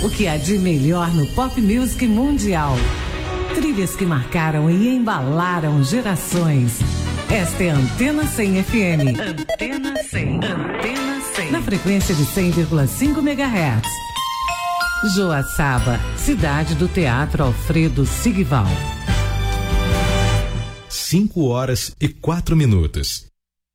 O que há de melhor no pop music mundial. Trilhas que marcaram e embalaram gerações. Esta é Antena 100 FM. Antena 100. Antena 100. Na frequência de 100,5 MHz. Joaçaba, cidade do Teatro Alfredo Sigval. 5 horas e 4 minutos.